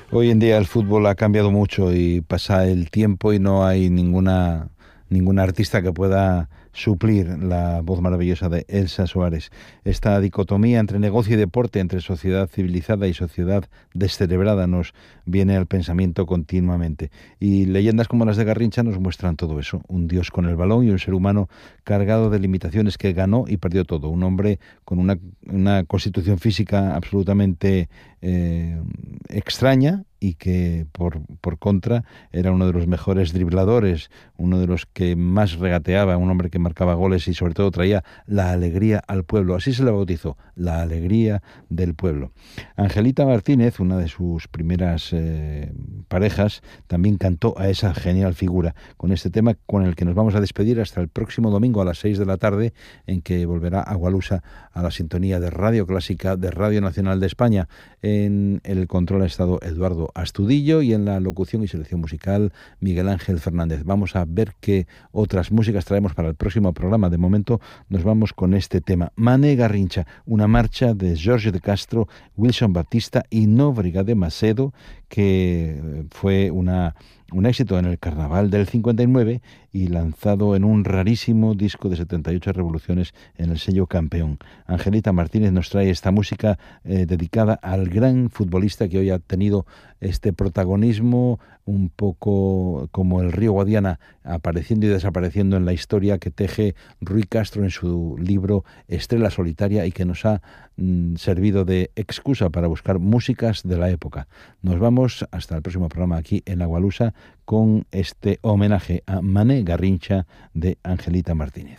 Hoy en día el fútbol ha cambiado mucho y pasa el tiempo y no hay ninguna artista que pueda suplir la voz maravillosa de Elsa Suárez. Esta dicotomía entre negocio y deporte, entre sociedad civilizada y sociedad descerebrada, nos viene al pensamiento continuamente. Y leyendas como las de Garrincha nos muestran todo eso. Un dios con el balón y un ser humano cargado de limitaciones que ganó y perdió todo. Un hombre con una constitución física absolutamente extraña y que por contra era uno de los mejores dribladores, uno de los que más regateaba, un hombre que marcaba goles y sobre todo traía la alegría al pueblo. Así se le bautizó, la alegría del pueblo. Angelita Martínez, una de sus primeras parejas, también cantó a esa genial figura con este tema con el que nos vamos a despedir hasta el próximo domingo a las 6 de la tarde, en que volverá Agualusa a la sintonía de Radio Clásica de Radio Nacional de España. En el control ha estado Eduardo Astudillo y en la locución y selección musical Miguel Ángel Fernández. Vamos a ver qué otras músicas traemos para el próximo programa. De momento nos vamos con este tema, Mané Garrincha, una marcha de Jorge de Castro, Wilson Batista y Nóbrega de Macedo, que fue un éxito en el Carnaval del 59 y lanzado en un rarísimo disco de 78 revoluciones en el sello Campeón. Angelita Martínez nos trae esta música dedicada al gran futbolista que hoy ha tenido este protagonismo un poco como el río Guadiana, apareciendo y desapareciendo en la historia que teje Rui Castro en su libro Estrella Solitaria y que nos ha servido de excusa para buscar músicas de la época. Nos vamos hasta el próximo programa aquí en Agualusa con este homenaje a Mané Garrincha de Angelita Martínez.